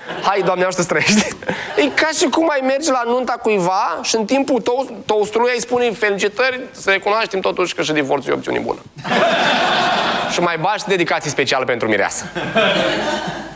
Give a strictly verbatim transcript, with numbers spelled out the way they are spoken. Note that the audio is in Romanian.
Hai, Doamne, ajută să trăiești. E ca și cum ai merge la nunta cuiva și în timpul to toastului ai spune felicitări, să recunoaștem totuși că și divorțul e o opțiune bună. Și mai bași dedicații speciale pentru mireasă.